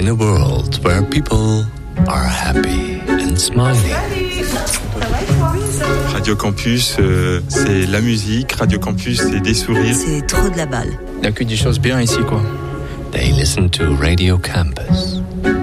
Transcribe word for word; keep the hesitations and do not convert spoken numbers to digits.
in a world where people are happy and smiling. Radio Campus, euh, c'est la musique. Radio Campus, c'est des sourires. C'est trop de la balle. Il n'y a que des choses bien ici, quoi. They listen to Radio Campus.